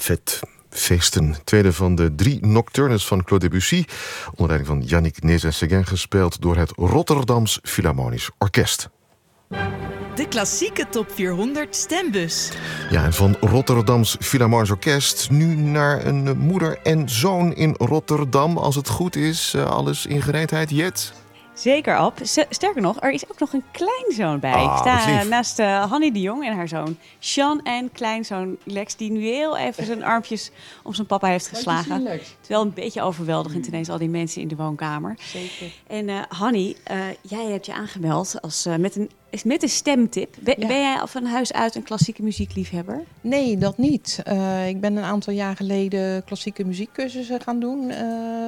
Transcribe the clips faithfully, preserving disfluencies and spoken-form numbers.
Vet. Feesten. Tweede van de drie nocturnes van Claude Debussy. Onder leiding van Yannick Nézet-Séguin, gespeeld door het Rotterdams Philharmonisch Orkest. De klassieke top vierhonderd stembus. Ja, en van Rotterdams Philharmonisch Orkest nu naar een moeder en zoon in Rotterdam. Als het goed is, alles in gereedheid, Jet? Zeker, Ab. Sterker nog, er is ook nog een kleinzoon bij. Ah, Ik sta lief. naast uh, Hanny de Jong en haar zoon Sean en kleinzoon Lex, die nu heel even zijn armpjes om zijn papa heeft geslagen. Het is wel een beetje overweldigend ineens, al die mensen in de woonkamer. Zeker. En uh, Hanny, uh, jij hebt je aangemeld als, uh, met, een, met een stemtip. Ben, Ja. ben jij al van huis uit een klassieke muziekliefhebber? Nee, dat niet. Uh, ik ben een aantal jaar geleden klassieke muziekcursussen gaan doen uh,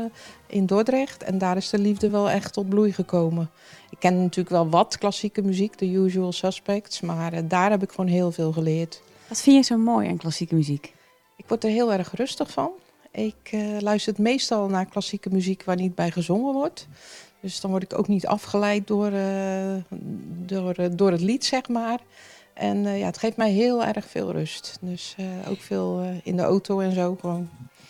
in Dordrecht. En daar is de liefde wel echt tot bloei gekomen. Ik ken natuurlijk wel wat klassieke muziek, de usual suspects. Maar uh, daar heb ik gewoon heel veel geleerd. Wat vind je zo mooi aan klassieke muziek? Ik word er heel erg rustig van. Ik uh, luister meestal naar klassieke muziek waar niet bij gezongen wordt. Dus dan word ik ook niet afgeleid door, uh, door, uh, door het lied, zeg maar. En uh, ja, het geeft mij heel erg veel rust. Dus uh, ook veel uh, in de auto en zo gewoon.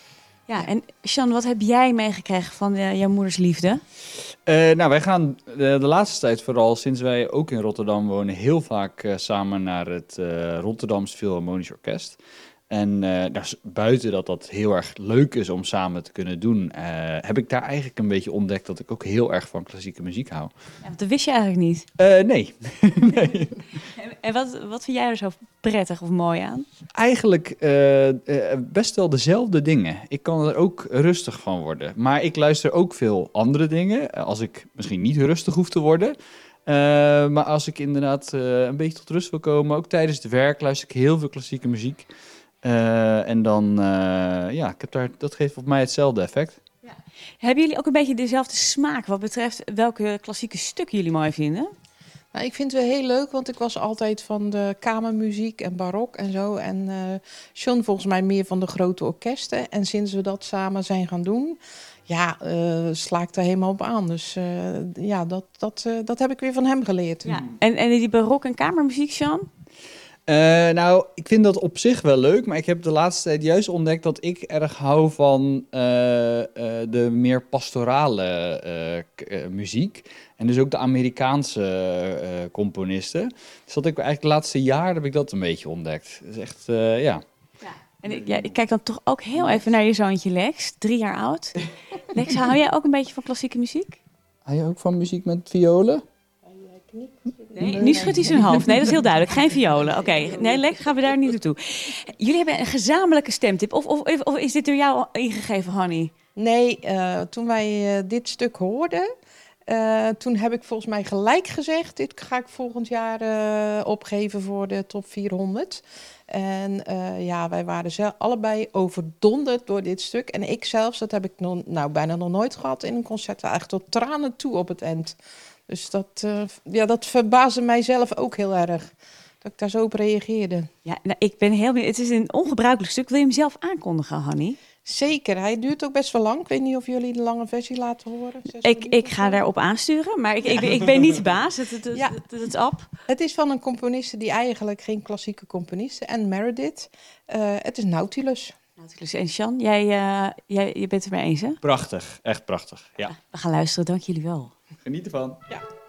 Ja, en Sean, wat heb jij meegekregen van uh, jouw moeders liefde? Uh, nou, wij gaan de, de laatste tijd, vooral sinds wij ook in Rotterdam wonen, heel vaak uh, samen naar het uh, Rotterdams Philharmonisch Orkest. En uh, nou, buiten dat dat heel erg leuk is om samen te kunnen doen, uh, heb ik daar eigenlijk een beetje ontdekt dat ik ook heel erg van klassieke muziek hou. Ja, dat wist je eigenlijk niet. Uh, nee. nee. En wat, wat vind jij er zo prettig of mooi aan? Eigenlijk uh, uh, best wel dezelfde dingen. Ik kan er ook rustig van worden. Maar ik luister ook veel andere dingen, als ik misschien niet rustig hoef te worden. Uh, maar als ik inderdaad uh, een beetje tot rust wil komen, ook tijdens het werk luister ik heel veel klassieke muziek. Uh, en dan, uh, ja, ik heb daar, dat geeft op mij hetzelfde effect. Ja. Hebben jullie ook een beetje dezelfde smaak wat betreft welke klassieke stukken jullie mooi vinden? Nou, ik vind het wel heel leuk, want ik was altijd van de kamermuziek en barok en zo. En uh, Sean volgens mij meer van de grote orkesten. En sinds we dat samen zijn gaan doen, ja, uh, sla ik daar helemaal op aan. Dus uh, ja, dat, dat, uh, dat heb ik weer van hem geleerd. Ja. En, en die barok en kamermuziek, Sean? Uh, nou, ik vind dat op zich wel leuk, maar ik heb de laatste tijd juist ontdekt dat ik erg hou van uh, uh, de meer pastorale uh, k- uh, muziek. En dus ook de Amerikaanse uh, componisten. Dus dat ik eigenlijk de laatste jaren heb ik dat een beetje ontdekt. Dat is echt, uh, ja. Ja. En ik, ja, ik kijk dan toch ook heel even naar je zoontje Lex, drie jaar oud. Lex, hou jij ook een beetje van klassieke muziek? Hou je ook van muziek met violen? Nee, nu schudt hij zijn hoofd. Nee, dat is heel duidelijk. Geen violen. Oké, okay. Nee, Lex, gaan we daar niet naartoe. Jullie hebben een gezamenlijke stemtip. Of, of, of is dit door jou ingegeven, Hanny? Nee, uh, toen wij uh, dit stuk hoorden, uh, toen heb ik volgens mij gelijk gezegd, dit ga ik volgend jaar uh, opgeven voor de top vierhonderd. En uh, ja, wij waren zelf allebei overdonderd door dit stuk. En ik zelfs, dat heb ik nog, nou, bijna nog nooit gehad in een concert, eigenlijk tot tranen toe op het eind. Dus dat, uh, ja, dat verbaasde mij zelf ook heel erg, dat ik daar zo op reageerde. Ja, nou, ik ben heel benieuwd. Het is een ongebruikelijk stuk. Wil je hem zelf aankondigen, Hanny? Zeker, hij duurt ook best wel lang. Ik weet niet of jullie de lange versie laten horen. Ik, ik ga daarop aansturen, maar ik, ik, ik ben niet de baas. Het, het, het, Ja. het, het is Ab. Het is van een componiste die eigenlijk geen klassieke componist is, Anne Meredith. Uh, het is Nautilus. Nautilus en Sean, jij, uh, jij je bent het mee eens, hè? Prachtig, echt prachtig, ja. Ja, we gaan luisteren, dank jullie wel. Geniet ervan. Ja.